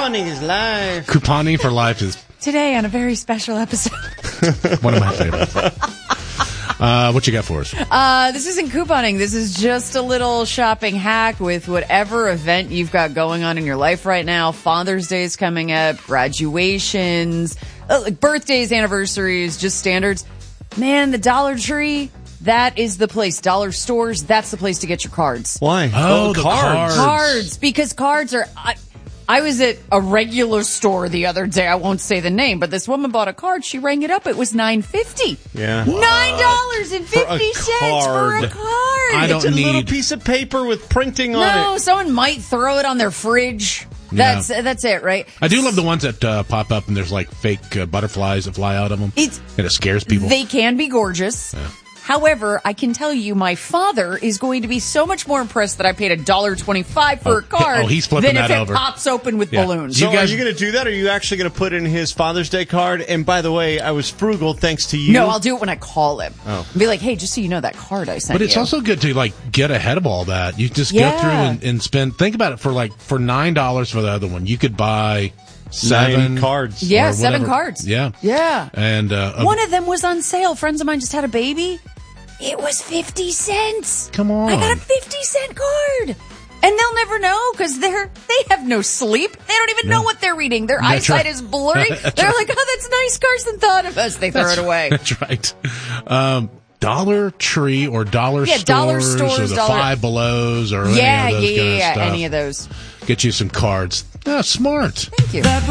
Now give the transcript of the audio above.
Couponing is life. Couponing for life is Today on a very special episode. one of my favorites. What you got for us? This isn't couponing. This is just a little shopping hack with whatever event you've got going on in your life right now. Father's Day is coming up, graduations, like birthdays, anniversaries, just standards. Man, the Dollar Tree, that is the place. Dollar stores, that's the place to get your cards. Why? Oh, the cards. Cards, because cards are... I was at a regular store the other day. I won't say the name, but this woman bought a card. She rang it up. It was $9.50. Yeah. $9.50 for a card. I don't It's a little need. piece of paper with printing on No, it. someone might throw it on their fridge. Yeah. That's it, right? I do love the ones that pop up and there's like fake butterflies that fly out of them. And it scares people. They can be gorgeous. Yeah. However, I can tell you my father is going to be so much more impressed that I paid $1.25 for a card he's flipping than if that it over. pops open with Yeah. balloons. So You guys- are you going to do that, or are you actually going to put in his Father's Day card? And by the way, I was frugal thanks to you. No, I'll do it when I call him. Oh. Be like, hey, just so you know that card I sent you. But it's also good to like get ahead of all that. You just Yeah. go through and spend. Think about it for $9 for the other one. You could buy 7 9 cards. Yeah, or 7 whatever. cards. Yeah. Yeah. And One of them was on sale. Friends of mine just had a baby. It was 50 cents. Come on. I got a 50-cent card. And they'll never know because they have no sleep. They don't even know what they're reading. Their That's eyesight right. is blurry. They're like, oh, that's nice. Carson thought of us. They throw it away. That's right. Dollar Tree or Dollar Yeah, Stores, Dollar Stores, or the Dollar- Five Belows or Yeah, any of those kind of yeah, stuff. any of those. Get you some cards. Yeah, smart. Thank you.